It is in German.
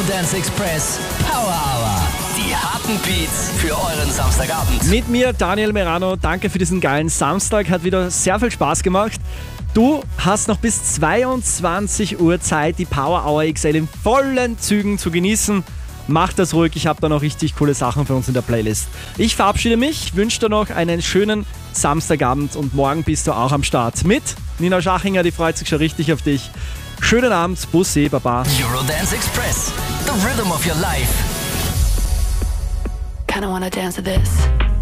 Eurodance Express Power Hour. Die harten Beats für euren Samstagabend. Mit mir, Daniel Merano. Danke für diesen geilen Samstag. Hat wieder sehr viel Spaß gemacht. Du hast noch bis 22 Uhr Zeit, die Power Hour XL in vollen Zügen zu genießen. Mach das ruhig, ich habe da noch richtig coole Sachen für uns in der Playlist. Ich verabschiede mich, wünsche dir noch einen schönen Samstagabend und morgen bist du auch am Start mit Nina Schachinger, die freut sich schon richtig auf dich. Schönen Abend, Bussi, Baba. Eurodance Express, the rhythm of your life. Kinda wanna dance to this.